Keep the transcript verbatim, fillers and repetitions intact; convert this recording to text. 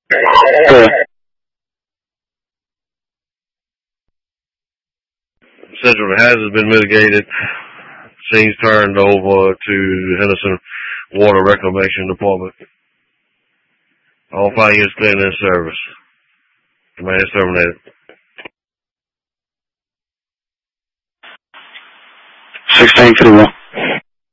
Yeah. Central hazard has been mitigated. Scenes turned over to Henderson Water Reclamation Department. All five units cleared in service. Command is terminated. sixteen two one.